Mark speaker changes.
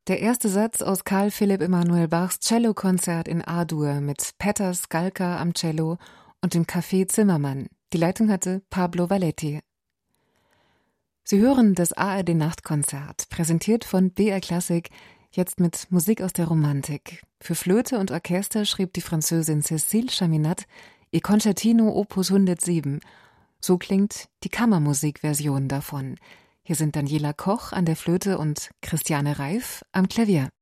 Speaker 1: Der erste Satz aus Carl Philipp Emanuel Bachs Cellokonzert in A-Dur mit Petter Skalka am Cello und dem Café Zimmermann. Die Leitung hatte Pablo Valetti. Sie hören das ARD-Nachtkonzert, präsentiert von BR Klassik, jetzt mit Musik aus der Romantik. Für Flöte und Orchester schrieb die Französin Cécile Chaminade ihr Concertino Opus 107. So klingt die Kammermusikversion davon. Hier sind Daniela Koch an der Flöte und Christiane Reif am Klavier.